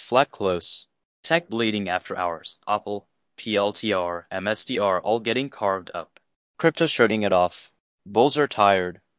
Flat close. Tech bleeding after hours. Apple, PLTR, MSTR all getting carved up. Crypto shutting it off. Bulls are tired.